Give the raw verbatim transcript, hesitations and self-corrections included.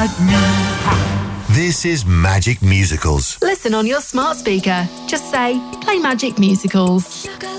like me. Ha. This is Magic Musicals. Listen on your smart speaker. Just say, play Magic Musicals.